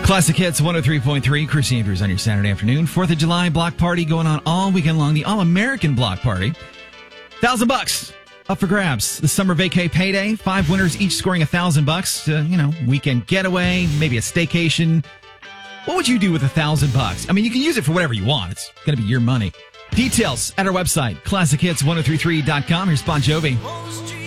Classic Hits 103.3. Chris Andrews on your Saturday afternoon. 4th of July block party going on all weekend long. The All-American block party. $1,000 up for grabs. The summer vacay payday. 5 winners, each scoring $1,000. Weekend getaway, maybe a staycation. What would you do with $1,000? I mean, you can use it for whatever you want. It's going to be your money. Details at our website, classichits1033.com. Here's Bon Jovi.